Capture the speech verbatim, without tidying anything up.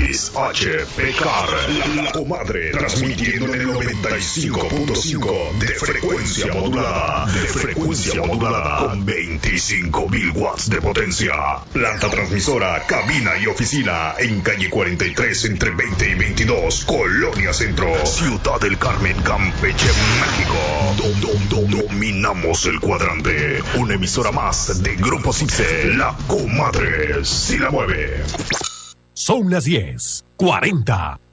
Luis H. Pecar, la, la comadre, transmitiendo en el noventa y cinco punto cinco de frecuencia modulada, de frecuencia modulada, con veinticinco mil watts de potencia. Planta transmisora, cabina y oficina en calle cuarenta y tres entre veinte y veintidós, Colonia Centro, Ciudad del Carmen, Campeche, México. Dom, dom, dom, dominamos el cuadrante. Una emisora más de Grupo Cipse, la comadre si la mueve. Son las diez cuarenta.